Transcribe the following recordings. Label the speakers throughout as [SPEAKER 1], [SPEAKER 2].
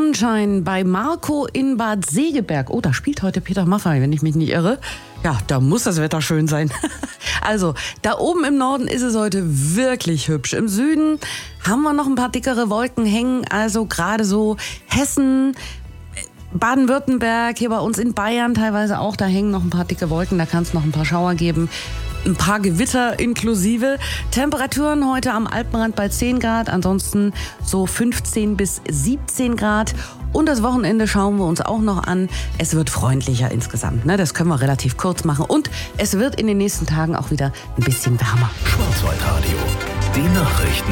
[SPEAKER 1] Sonnenschein bei Marco in Bad Segeberg. Oh, da spielt heute Peter Maffay, wenn ich mich nicht irre. Ja, da muss das Wetter schön sein. Also, da oben im Norden ist es heute wirklich hübsch. Im Süden haben wir noch ein paar dickere Wolken hängen. Also gerade so Hessen, Baden-Württemberg, hier bei uns in Bayern teilweise auch. Da hängen noch ein paar dicke Wolken. Da kann es noch ein paar Schauer geben. Ein paar Gewitter inklusive. Temperaturen heute am Alpenrand bei 10 Grad, ansonsten so 15 bis 17 Grad. Und das Wochenende schauen wir uns auch noch an. Es wird freundlicher insgesamt, ne? Das können wir relativ kurz machen. Und es wird in den nächsten Tagen auch wieder ein bisschen wärmer.
[SPEAKER 2] Schwarzwaldradio, die Nachrichten.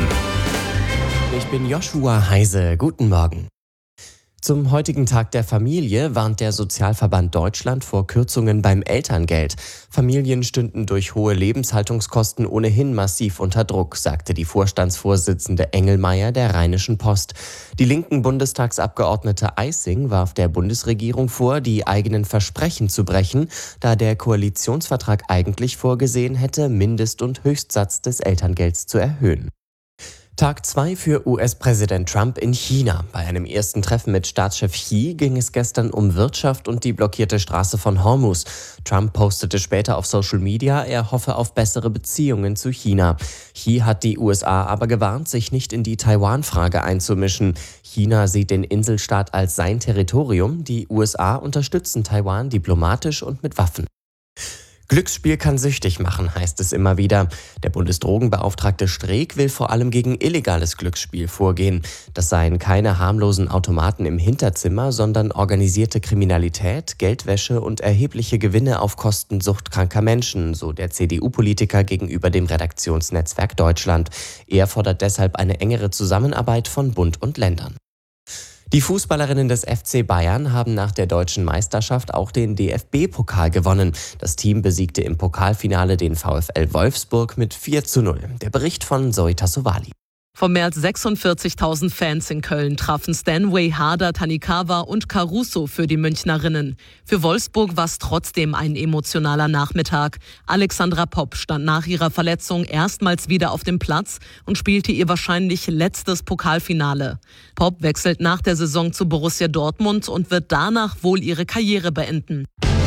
[SPEAKER 3] Ich bin Joshua Heise. Guten Morgen. Zum heutigen Tag der Familie warnt der Sozialverband Deutschland vor Kürzungen beim Elterngeld. Familien stünden durch hohe Lebenshaltungskosten ohnehin massiv unter Druck, sagte die Vorstandsvorsitzende Engelmeier der Rheinischen Post. Die linken Bundestagsabgeordnete Eissing warf der Bundesregierung vor, die eigenen Versprechen zu brechen, da der Koalitionsvertrag eigentlich vorgesehen hätte, Mindest- und Höchstsatz des Elterngelds zu erhöhen. Tag 2 für US-Präsident Trump in China. Bei einem ersten Treffen mit Staatschef Xi ging es gestern um Wirtschaft und die blockierte Straße von Hormuz. Trump postete später auf Social Media, er hoffe auf bessere Beziehungen zu China. Xi hat die USA aber gewarnt, sich nicht in die Taiwan-Frage einzumischen. China sieht den Inselstaat als sein Territorium. Die USA unterstützen Taiwan diplomatisch und mit Waffen. Glücksspiel kann süchtig machen, heißt es immer wieder. Der Bundesdrogenbeauftragte Streeck will vor allem gegen illegales Glücksspiel vorgehen. Das seien keine harmlosen Automaten im Hinterzimmer, sondern organisierte Kriminalität, Geldwäsche und erhebliche Gewinne auf Kosten suchtkranker Menschen, so der CDU-Politiker gegenüber dem Redaktionsnetzwerk Deutschland. Er fordert deshalb eine engere Zusammenarbeit von Bund und Ländern. Die Fußballerinnen des FC Bayern haben nach der deutschen Meisterschaft auch den DFB-Pokal gewonnen. Das Team besiegte im Pokalfinale den VfL Wolfsburg mit 4:0. Der Bericht von Zoe Tassovali.
[SPEAKER 4] Von mehr als 46.000 Fans in Köln trafen Stanway, Harder, Tanikawa und Caruso für die Münchnerinnen. Für Wolfsburg war es trotzdem ein emotionaler Nachmittag. Alexandra Popp stand nach ihrer Verletzung erstmals wieder auf dem Platz und spielte ihr wahrscheinlich letztes Pokalfinale. Popp wechselt nach der Saison zu Borussia Dortmund und wird danach wohl ihre Karriere beenden.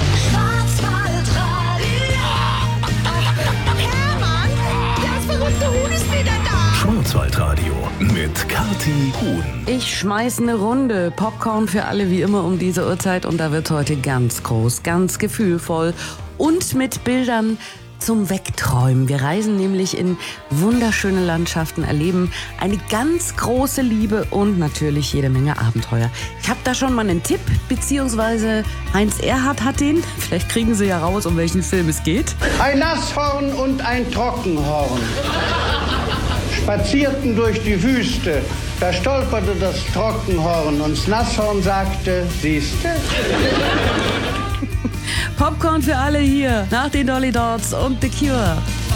[SPEAKER 2] Schwarzwaldradio mit Kathi Huhn.
[SPEAKER 1] Ich schmeiß eine Runde Popcorn für alle wie immer um diese Uhrzeit und da wird heute ganz groß, ganz gefühlvoll und mit Bildern zum Wegträumen. Wir reisen nämlich in wunderschöne Landschaften, erleben eine ganz große Liebe und natürlich jede Menge Abenteuer. Ich habe da schon mal einen Tipp, beziehungsweise Heinz Erhardt hat den. Vielleicht kriegen Sie ja raus, um welchen Film es geht.
[SPEAKER 5] Ein Nasshorn und ein Trockenhorn spazierten durch die Wüste. Da stolperte das Trockenhorn und das Nasshorn sagte, siehste?
[SPEAKER 1] Popcorn für alle hier, nach den Dolly Dots und The Cure.